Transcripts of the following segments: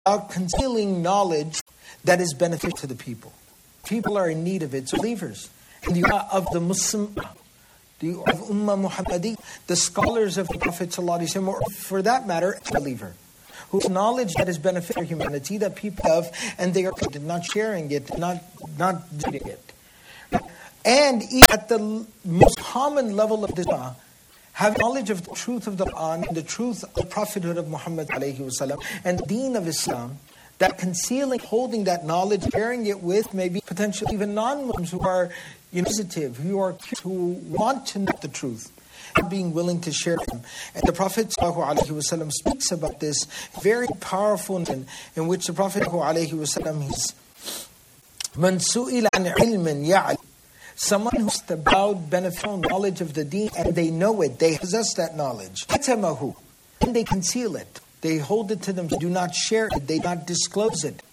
about concealing knowledge that is beneficial to the people. People are in need of it. So believers, in the of the Muslim, the Ummah Muhammadi, the scholars of the Prophet ﷺ, or for that matter, a believer, whose knowledge that is beneficial to humanity, that people have, and they are not sharing it, not doing it. And at the most common level of this, have knowledge of the truth of the Quran, the truth of the prophethood of Muhammad ﷺ, and the deen of Islam, that concealing, holding that knowledge, sharing it with maybe potentially even non-Muslims who are inquisitive, who are curious, who want to know the truth, and being willing to share them. And the Prophet ﷺ speaks about this very powerful in which the Prophet ﷺ is Man su'ila an ilmin ya'lam, someone who's about beneficial knowledge of the deen and they know it, they possess that knowledge. Katamahu, and they conceal it. They hold it to them, do not share it, they do not disclose it.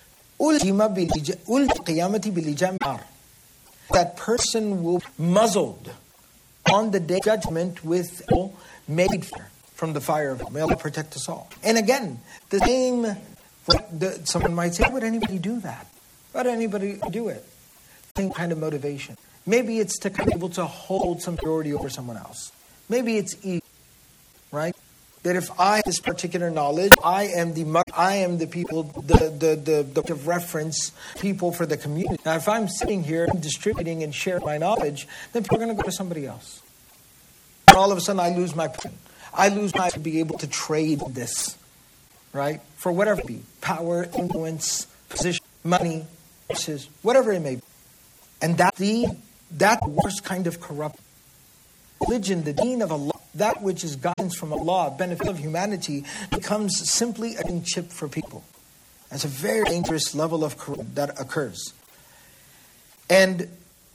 That person will be muzzled on the day of judgment with made from the fire of God. May Allah protect us all. And again, the same, someone might say, why would anybody do that? Why would anybody do it? Same kind of motivation. Maybe it's to be able to hold some priority over someone else. Maybe it's ego, right? That if I have this particular knowledge, I am the people, the reference people for the community. Now, if I'm sitting here distributing and sharing my knowledge, then people are going to go to somebody else. And all of a sudden, I lose my position. I lose my to be able to trade this, right? For whatever it be, power, influence, position, money, resources, whatever it may be. And that worst kind of corruption. Religion, the deen of Allah, that which is guidance from Allah, benefit of humanity, becomes simply a chip for people. That's a very dangerous level of corruption that occurs. And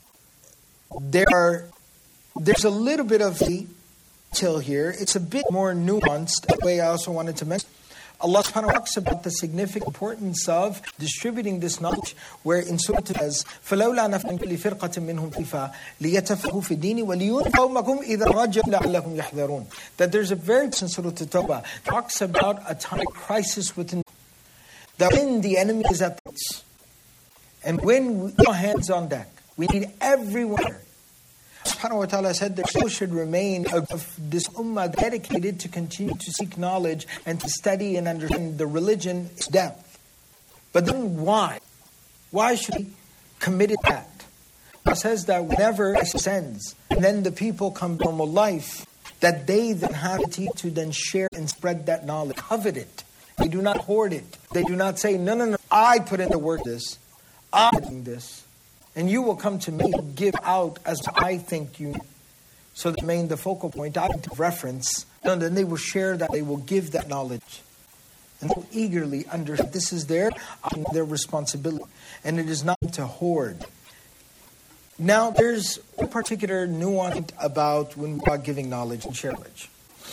there's a little bit of detail here. It's a bit more nuanced. The way I also wanted to mention, Allah subhanahu wa ta'ala talks about the significant importance of distributing this knowledge, where in Surah it says, فَلَوْلَا نَفْعًا كُلِّ فِرْقَةٍ مِّنْهُمْ طِفًا لِيَتَفَقَّهُوا فِي الدِّينِ وَلِيُنذِرُوا قَوْمَهُمْ إِذَا رَجَعُوا لَعَلَّهُمْ يَحْذَرُونَ. That there's a verse in Surah At-Tawbah talks about a time of crisis within, that when the enemy is at the gates, and when we all hands on deck, we need everyone. Subhanahu wa ta'ala said that people should remain of this ummah dedicated to continue to seek knowledge and to study and understand the religion's depth. But then why? Why should we commit to that? Allah says that whenever it ascends, and then the people come to normal life, that they then have to then share and spread that knowledge, covet it. They do not hoard it. They do not say, no, I put in the work this, I'm doing this. And you will come to me and give out as I think you need. So that remain the focal point, I have reference. And then they will share that, they will give that knowledge. And they will eagerly understand this is their responsibility. And it is not to hoard. Now, there's a particular nuance about when we are giving knowledge and sharing knowledge.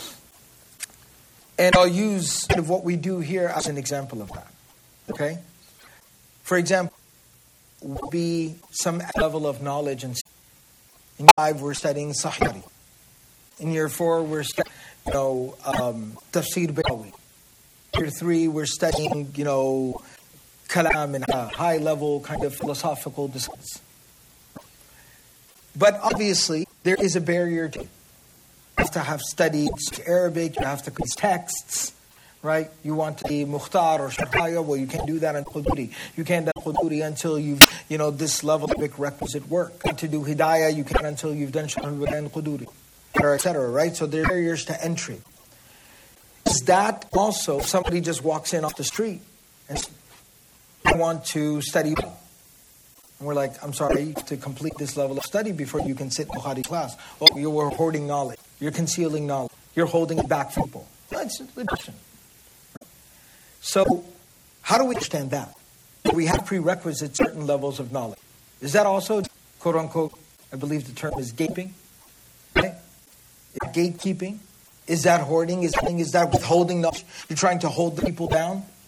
And I'll use sort of what we do here as an example of that. Okay? For example, would be some level of knowledge. And in year 5, we're studying Sahih. In year 4, we're studying, Tafsir Baydawi. Year 3, we're studying, Kalam and high level kind of philosophical discussions. But obviously, there is a barrier to it. You have to have studied Arabic, you have to read texts. Right? You want to be Mukhtar or Shahaya, well, you can't do that in Quduri. You can't do Quduri until you've, this level of requisite work. To do Hidayah, you can't until you've done Shahaya and Quduri, etc. Right? So there are barriers to entry. Is that also, if somebody just walks in off the street and I want to study, and we're like, I'm sorry, to complete this level of study before you can sit in Bukhari class. Well, you're hoarding knowledge. You're concealing knowledge. You're holding it back from people. That's the question. So, how do we understand that? We have prerequisites, certain levels of knowledge. Is that also, quote unquote, I believe the term is gaping? Right? Gatekeeping? Is that hoarding? Is that withholding knowledge? You're trying to hold the people down?